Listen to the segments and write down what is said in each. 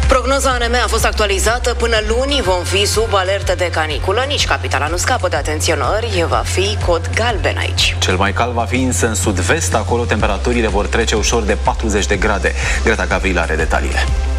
Prognoza ANM a fost actualizată. Până luni vom fi sub alertă de caniculă. Nici capitala nu scapă de atenționări. Va fi cod galben aici. Cel mai cald va fi însă în sud-vest. Acolo temperaturile vor trece ușor de 40 de grade. Greta Gavril are detaliile.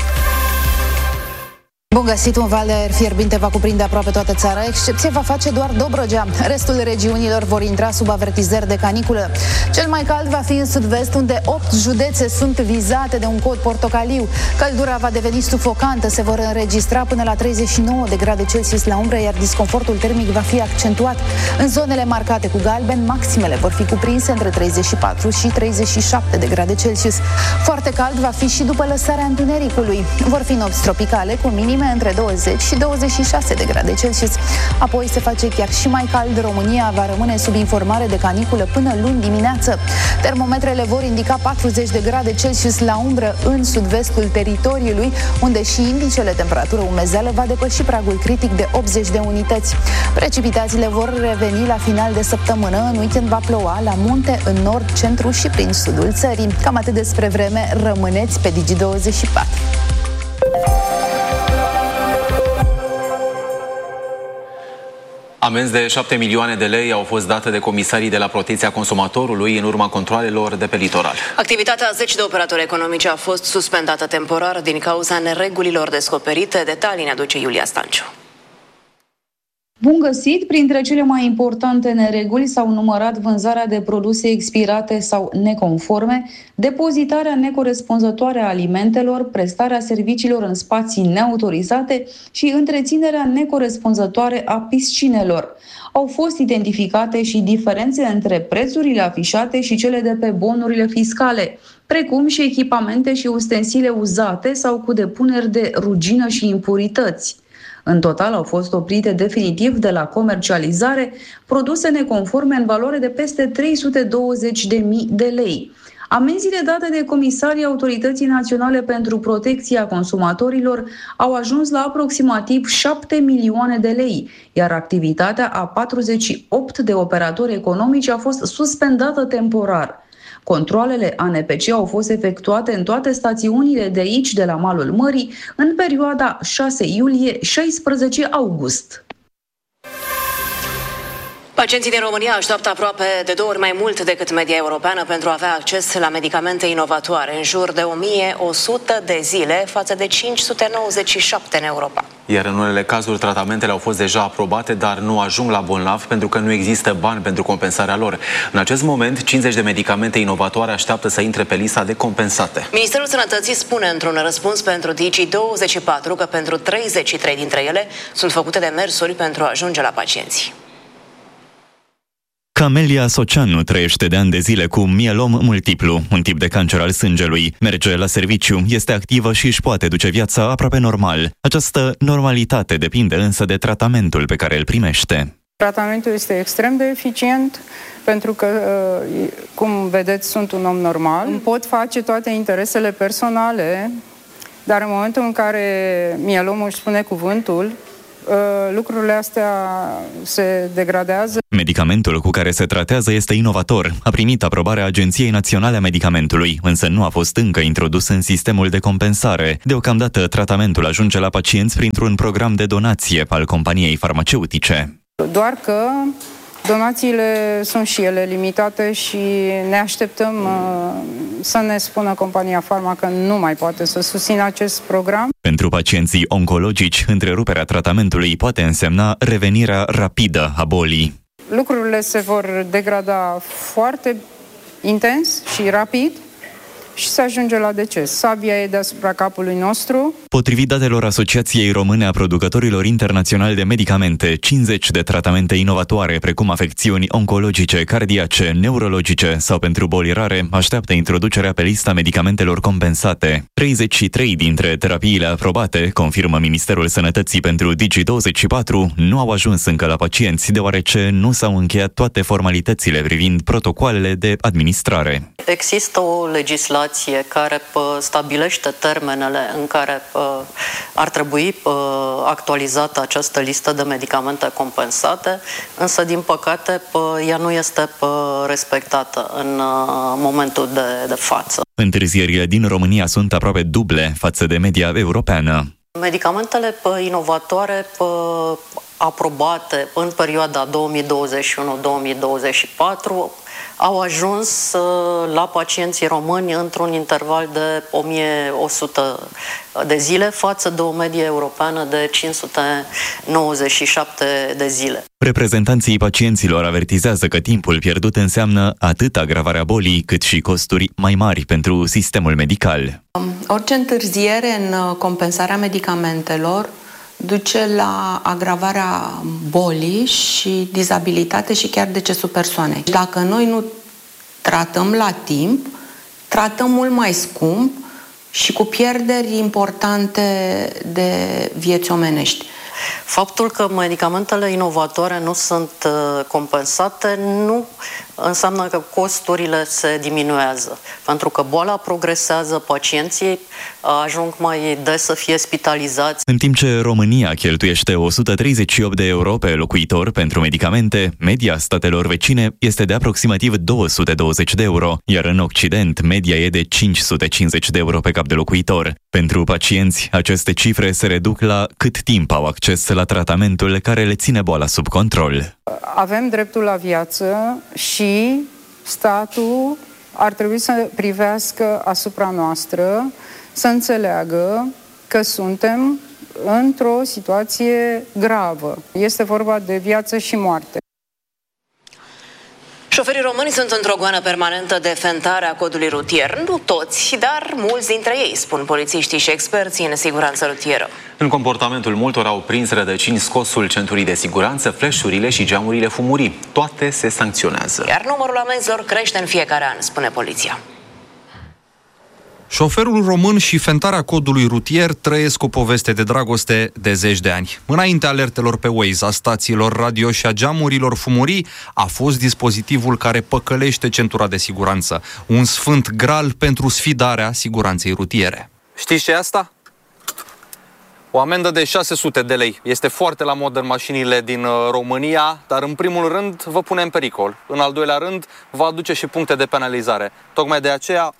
Bun găsit, un val de aer fierbinte va cuprinde aproape toată țara, excepție va face doar Dobrogea. Restul regiunilor vor intra sub avertizări de caniculă. Cel mai cald va fi în sud-vest, unde 8 județe sunt vizate de un cod portocaliu. Căldura va deveni sufocantă, se vor înregistra până la 39 de grade Celsius la umbră, iar disconfortul termic va fi accentuat. În zonele marcate cu galben, maximele vor fi cuprinse între 34 și 37 de grade Celsius. Foarte cald va fi și după lăsarea întunericului. Vor fi nopți tropicale cu minime între 20 și 26 de grade Celsius. Apoi se face chiar și mai cald. România va rămâne sub informare de caniculă până luni dimineață. Termometrele vor indica 40 de grade Celsius la umbră în sud-vestul teritoriului, unde și indicele temperatură umezeală va depăși pragul critic de 80 de unități. Precipitațiile vor reveni la final de săptămână. În weekend va ploua la munte, în nord, centru și prin sudul țării. Cam atât despre vreme. Rămâneți pe Digi24. Amenzi de 7 milioane de lei au fost date de comisarii de la Protecția Consumatorului în urma controalelor de pe litoral. Activitatea a 10 de operatori economici a fost suspendată temporar din cauza neregulilor descoperite. Detalii ne aduce Iulia Stanciu. Bun găsit! Printre cele mai importante nereguli s-au numărat vânzarea de produse expirate sau neconforme, depozitarea necorespunzătoare a alimentelor, prestarea serviciilor în spații neautorizate și întreținerea necorespunzătoare a piscinelor. Au fost identificate și diferențe între prețurile afișate și cele de pe bonurile fiscale, precum și echipamente și ustensile uzate sau cu depuneri de rugină și impurități. În total au fost oprite definitiv de la comercializare produse neconforme în valoare de peste 320.000 de lei. Amenziile date de comisarii Autorității Naționale pentru Protecția Consumatorilor au ajuns la aproximativ 7 milioane de lei, iar activitatea a 48 de operatori economici a fost suspendată temporar. Controalele ANPC au fost efectuate în toate stațiunile de aici, de la malul mării, în perioada 6 iulie-16 august. Pacienții din România așteaptă aproape de 2 ori mai mult decât media europeană pentru a avea acces la medicamente inovatoare, în jur de 1100 de zile față de 597 în Europa. Iar în unele cazuri tratamentele au fost deja aprobate, dar nu ajung la bolnavi pentru că nu există bani pentru compensarea lor. În acest moment, 50 de medicamente inovatoare așteaptă să intre pe lista de compensate. Ministerul Sănătății spune într-un răspuns pentru Digi24 că pentru 33 dintre ele sunt făcute demersuri pentru a ajunge la pacienți. Camelia Soceanu trăiește de ani de zile cu mielom multiplu, un tip de cancer al sângelui. Merge la serviciu, este activă și își poate duce viața aproape normal. Această normalitate depinde însă de tratamentul pe care îl primește. Tratamentul este extrem de eficient pentru că, cum vedeți, sunt un om normal. Îmi pot face toate interesele personale, dar în momentul în care mielomul își spune cuvântul, lucrurile astea se degradează. Medicamentul cu care se tratează este inovator. A primit aprobarea Agenției Naționale a Medicamentului, însă nu a fost încă introdus în sistemul de compensare. Deocamdată, tratamentul ajunge la pacienți printr-un program de donație al companiei farmaceutice. Doar că donațiile sunt și ele limitate și ne așteptăm să ne spună compania Farma că nu mai poate să susțină acest program. Pentru pacienții oncologici, întreruperea tratamentului poate însemna revenirea rapidă a bolii. Lucrurile se vor degrada foarte intens și rapid și se ajunge la deces. Sabia e deasupra capului nostru. Potrivit datelor Asociației Române a Producătorilor Internaționali de Medicamente, 50 de tratamente inovatoare, precum afecțiuni oncologice, cardiace, neurologice sau pentru boli rare, așteaptă introducerea pe lista medicamentelor compensate. 33 dintre terapiile aprobate, confirmă Ministerul Sănătății pentru Digi24, nu au ajuns încă la pacienți, deoarece nu s-au încheiat toate formalitățile privind protocoalele de administrare. Există o legislație legislație care stabilește termenele în care ar trebui actualizată această listă de medicamente compensate, însă, din păcate, ea nu este respectată în momentul de față. Întârzierile din România sunt aproape duble față de media europeană. Medicamentele inovatoare aprobate în perioada 2021-2024 au ajuns la pacienții români într-un interval de 1100 de zile față de o medie europeană de 597 de zile. Reprezentanții pacienților avertizează că timpul pierdut înseamnă atât agravarea bolii, cât și costuri mai mari pentru sistemul medical. Orice întârziere în compensarea medicamentelor duce la agravarea bolii și dizabilitate și chiar decesul persoanei. Dacă noi nu tratăm la timp, tratăm mult mai scump și cu pierderi importante de vieți omenești. Faptul că medicamentele inovatoare nu sunt compensate nu înseamnă că costurile se diminuează, pentru că boala progresează, pacienții ajung mai des să fie spitalizați. În timp ce România cheltuiește 138 de euro pe locuitor pentru medicamente, media statelor vecine este de aproximativ 220 de euro, iar în Occident media e de 550 de euro pe cap de locuitor. Pentru pacienți, aceste cifre se reduc la cât timp au acces la tratamentul care le ține boala sub control. Avem dreptul la viață și statul ar trebui să privească asupra noastră, să înțeleagă că suntem într-o situație gravă. Este vorba de viață și moarte. Șoferii români sunt într-o goană permanentă de fentare a codului rutier. Nu toți, dar mulți dintre ei, spun polițiștii și experții în siguranță rutieră. În comportamentul multor au prins rădăcini scosul centurii de siguranță, flash-urile și geamurile fumurii. Toate se sancționează. Iar numărul amenzilor crește în fiecare an, spune poliția. Șoferul român și fentarea codului rutier trăiesc o poveste de dragoste de zeci de ani. Înainte alertelor pe Waze, a stațiilor radio și a geamurilor fumurii, a fost dispozitivul care păcălește centura de siguranță. Un sfânt gral pentru sfidarea siguranței rutiere. Știți ce e asta? O amendă de 600 de lei. Este foarte la modă în mașinile din România, dar în primul rând vă pune în pericol. În al doilea rând, va aduce și puncte de penalizare. Tocmai de aceea,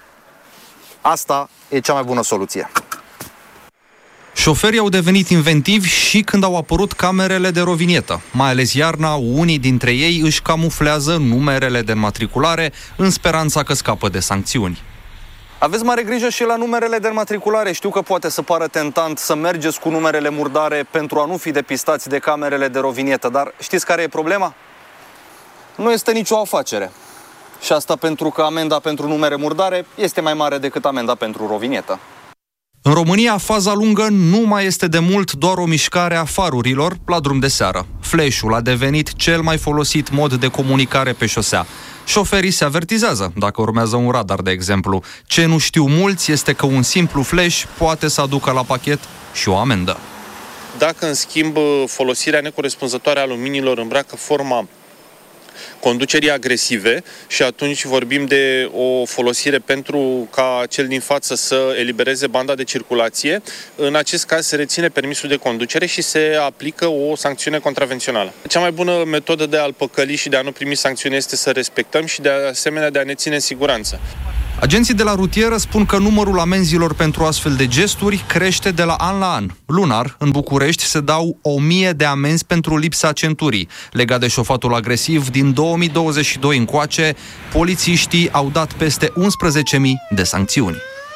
asta e cea mai bună soluție. Șoferii au devenit inventivi și când au apărut camerele de rovinietă. Mai ales iarna, unii dintre ei își camuflează numerele de înmatriculare în speranța că scapă de sancțiuni. Aveți mare grijă și la numerele de înmatriculare. Știu că poate să pară tentant să mergeți cu numerele murdare pentru a nu fi depistați de camerele de rovinietă, dar știți care e problema? Nu este nicio afacere. Și asta pentru că amenda pentru numere murdare este mai mare decât amenda pentru rovinietă. În România, faza lungă nu mai este de mult doar o mișcare a farurilor la drum de seară. Flash-ul a devenit cel mai folosit mod de comunicare pe șosea. Șoferii se avertizează dacă urmează un radar, de exemplu. Ce nu știu mulți este că un simplu flash poate să aducă la pachet și o amendă. Dacă, în schimb, folosirea necorespunzătoare a luminilor îmbracă forma conducerii agresive și atunci vorbim de o folosire pentru ca cel din față să elibereze banda de circulație, în acest caz se reține permisul de conducere și se aplică o sancțiune contravențională. Cea mai bună metodă de a-l păcăli și de a nu primi sancțiune este să respectăm și de asemenea de a ne ține în siguranță. Agenții de la rutieră spun că numărul amenzilor pentru astfel de gesturi crește de la an la an. Lunar, în București, se dau 1000 de amenzi pentru lipsa centurii. Legat de șofatul agresiv, din 2022 încoace, polițiștii au dat peste 11.000 de sancțiuni.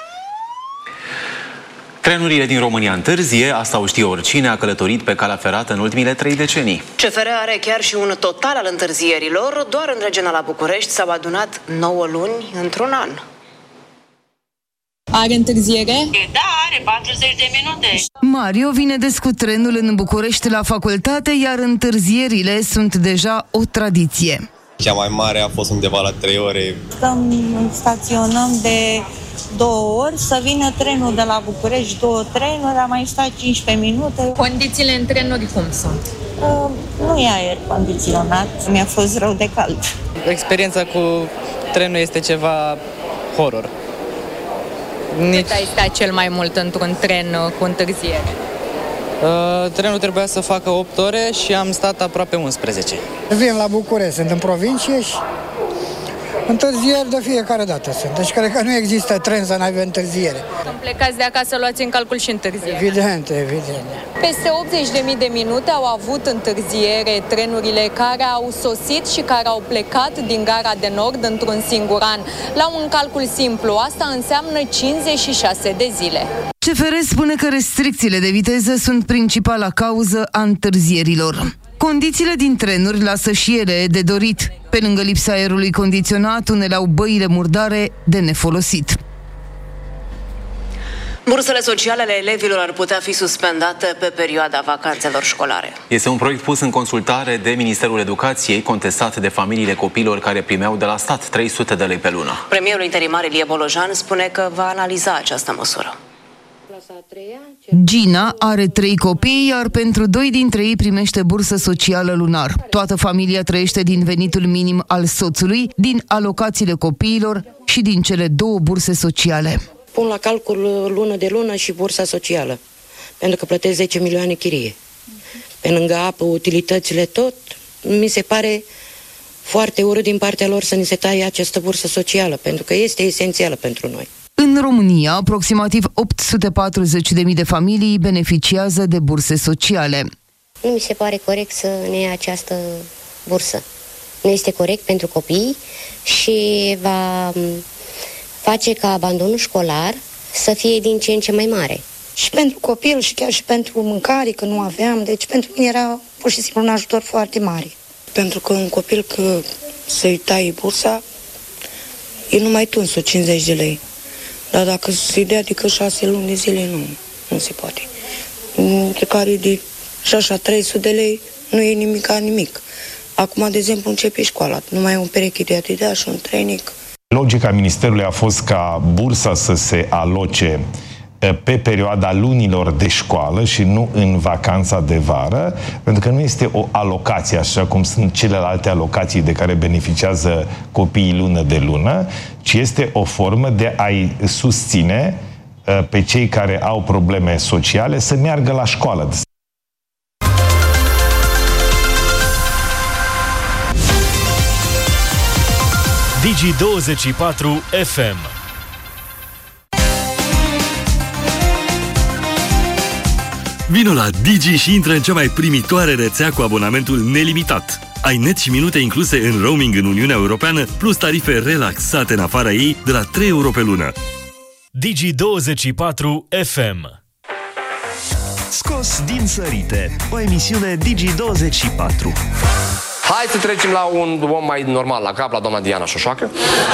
Trenurile din România întârzie, asta o știe oricine a călătorit pe calea ferată în ultimile 3 decenii. CFR are chiar și un total al întârzierilor. Doar în regionala București s-au adunat 9 luni într-un an. Are întârziere? Da, are 40 de minute. Mario vine des cu trenul în București la facultate, iar întârzierile sunt deja o tradiție. Cea mai mare a fost undeva la 3 ore. Staționăm de 2 ori, să vină trenul de la București, 2 trenuri, a mai stat 15 minute. Condițiile în trenuri cum sunt? Nu e aer condiționat, mi-a fost rău de cald. Experiența cu trenul este ceva horror. Cât ai stat cel mai mult într-un tren cu întârziere? Trenul trebuia să facă 8 ore și am stat aproape 11. Vin la București, sunt în provincie și întârzieri de fiecare dată sunt. Deci cred că nu există tren să n-aibă întârziere. Când plecați de acasă, luați în calcul și întârziere. Evident, evident. Peste 80.000 de minute au avut întârziere trenurile care au sosit și care au plecat din Gara de Nord într-un singur an. La un calcul simplu, asta înseamnă 56 de zile. CFR spune că restricțiile de viteză sunt principala cauză a întârzierilor. Condițiile din trenuri lasă și ele de dorit. Pe lângă lipsa aerului condiționat, unele au băile murdare de nefolosit. Bursele sociale ale elevilor ar putea fi suspendate pe perioada vacanțelor școlare. Este un proiect pus în consultare de Ministerul Educației, contestat de familiile copiilor care primeau de la stat 300 de lei pe lună. Premierul interimar Ilie Bolojan spune că va analiza această măsură. Gina are 3 copii, iar pentru 2 dintre ei primește bursă socială lunar. Toată familia trăiește din venitul minim al soțului, din alocațiile copiilor și din cele 2 burse sociale. Pun la calcul lună de lună și bursa socială, pentru că plătesc 10 milioane chirie. Pe lângă apă, utilitățile, tot, mi se pare foarte urât din partea lor să ni se taie această bursă socială, pentru că este esențială pentru noi. În România, aproximativ 840.000 de familii beneficiază de burse sociale. Nu mi se pare corect să ne ia această bursă. Nu este corect pentru copii și va face ca abandonul școlar să fie din ce în ce mai mare. Și pentru copil și chiar și pentru mâncare, că nu aveam, deci pentru mine era pur și simplu un ajutor foarte mare. Pentru că un copil că să-i tai bursa, e numai tunsul 50 de lei. Dar dacă se dea adică 6 luni de zile, nu se poate. Între care de și așa 300 de lei nu e nimic. Acum, de exemplu, începe școala. Numai un pereche de Adidas și un treinic. Logica Ministerului a fost ca bursa să se aloce pe perioada lunilor de școală și nu în vacanța de vară, pentru că nu este o alocație așa cum sunt celelalte alocații de care beneficiază copiii lună de lună, ci este o formă de a-i susține pe cei care au probleme sociale să meargă la școală. Digi24 FM. Vino la Digi și intră în cea mai primitoare rețea cu abonamentul nelimitat. Ai net și minute incluse în roaming în Uniunea Europeană, plus tarife relaxate în afara ei de la 3 euro pe lună. Digi24 FM. Scos din sărite, o emisiune Digi24. Hai să trecem la un om mai normal la cap, la doamna Diana Șoșoacă.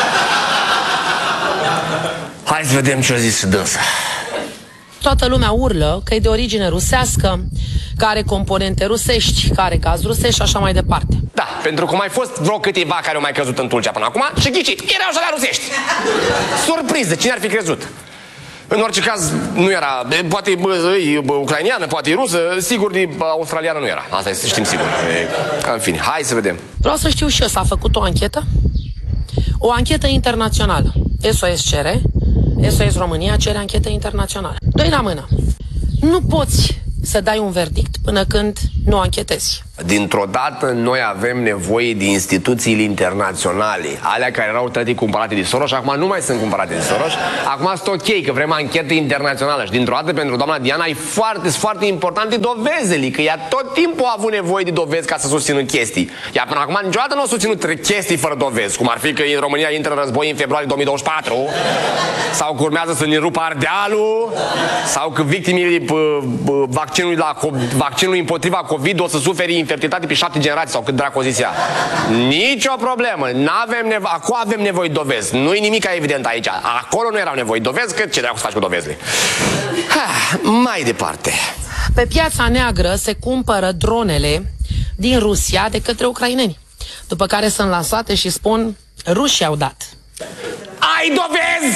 Hai să vedem ce a zis și dânsa. Toată lumea urlă că e de origine rusească, că are componente rusești, că are gaz rusești și așa mai departe. Da, pentru că mai fost vreo câteva care au mai căzut în Tulcea până acum și ghicit, erau și alea rusești. Surpriză, cine ar fi crezut? În orice caz, nu era, poate ucraineană, poate rusă, sigur de australiană nu era. Asta este, știm sigur. În fine, hai să vedem. Vreau să știu și eu, s-a făcut o anchetă? O anchetă internațională. SOS cere, SOS România cere anchetă internațională. 2 la mână. Nu poți să dai un verdict până când nu anchetezi. Dintr-o dată noi avem nevoie de instituțiile internaționale, alea care erau tătii cumpărate de Soros și acum nu mai sunt cumpărate de Soros. Acum sunt ok că vrem anchetă internațională și dintr-o dată pentru doamna Diana e foarte importante dovezele, că ea tot timpul a avut nevoie de dovezi ca să susțină chestii. Ea până acum niciodată nu a susținut chestii fără dovezi, cum ar fi că în România intră în război în februarie 2024 sau că urmează să ne rupă Ardealul sau că victimele vaccinului împotriva COVID o să suferi infertilitate pe 7 generații sau cât dracu o zis ea. Nicio problemă. Acum avem nevoie de dovezi. Nu-i nimic evident aici. Acolo nu erau nevoie de dovezi, că ce dracu să faci cu dovezile? Mai departe. Pe piața neagră se cumpără dronele din Rusia de către ucraineni, după care sunt lansate și spun rușii au dat. Ai dovezi?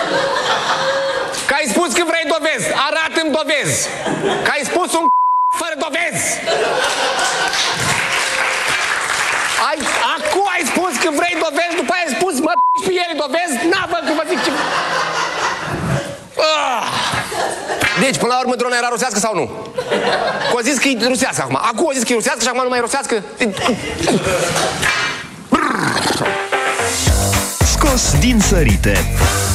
Că ai spus că vrei dovezi. Arată-mi dovezi. Că ai spus un fără dovezi. Acum ai spus că vrei dovezi, după aia ai spus mă pe ele dovezi. N-a, bă, că vă zic ce... Deci, până la urmă, drona era rusească sau nu? Că o zis că e rusească acum. Acum o zis că e rusească și acum nu mai e rusească? Scos din sărite.